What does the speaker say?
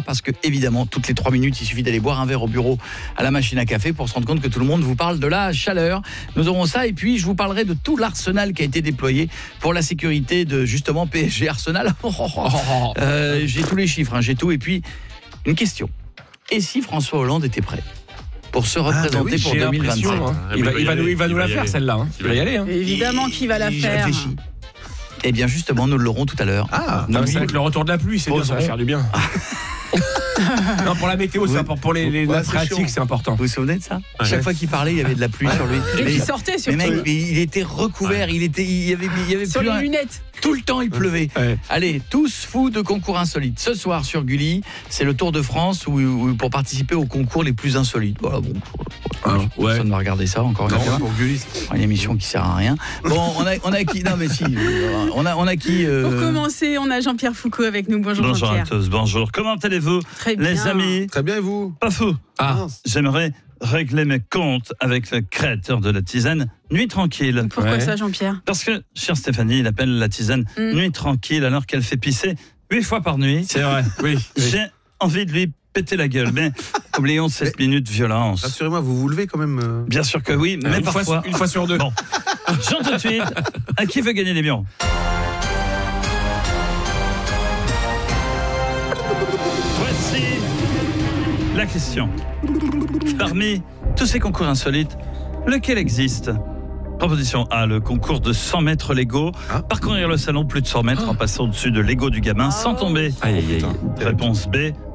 parce que évidemment toutes les 3 minutes il suffit d'aller boire un verre au bureau à la machine à café pour se rendre compte que tout le monde vous parle de la chaleur. Nous aurons ça et puis je vous parlerai de tout l'arsenal qui a été déployé pour la sécurité de justement PSG Arsenal. J'ai tous les chiffres, j'ai tout. Et puis une question, et si François Hollande était prêt pour se représenter pour 2027 Il va nous la faire celle-là. Il va y aller. Évidemment qu'il va la faire. Eh bien justement, nous l'aurons tout à l'heure. Ça va être le retour de la pluie, c'est bien, ça va faire du bien. Non, pour la météo, c'est important. Pour les nappes phréatiques, c'est important. Vous vous souvenez de ça ? Chaque fois qu'il parlait, il y avait de la pluie sur lui. Et il sortait surtout. Mais mec, il était recouvert, il y avait sur plus les lunettes. Tout le temps, il pleuvait. Ouais. Allez, tous fous de concours insolites. Ce soir sur Gulli, c'est le Tour de France où pour participer aux concours les plus insolites. Voilà, bon. Personne ne va regarder ça encore une fois. Pour Gulli. Une émission qui sert à rien. Bon, on a qui ? Non mais si. On a qui Pour commencer, on a Jean-Pierre Foucault avec nous. Bonjour Jean-Pierre. Bonjour à tous, bonjour. Comment allez-vous, Très bien. les amis ? Très bien, et vous ? Pas fou. Mince. J'aimerais régler mes comptes avec le créateur de la tisane Nuit Tranquille. Pourquoi ça, Jean-Pierre ? Parce que, chère Stéphanie, il appelle la tisane Nuit Tranquille alors qu'elle fait pisser 8 fois par nuit. C'est vrai, oui. J'ai envie de lui péter la gueule, mais oublions cette minute de violence. Rassurez-moi, vous levez quand même. Bien sûr que oui, mais parfois... Une fois sur deux. Bon, Jean tout de suite, à qui veut gagner des millions ? Voici la question. Parmi tous ces concours insolites, lequel existe ? Proposition A, le concours de 100 mètres Lego. Parcourir le salon plus de 100 mètres en passant au-dessus de Lego du gamin sans tomber. Aïe, aïe, aïe. Réponse B,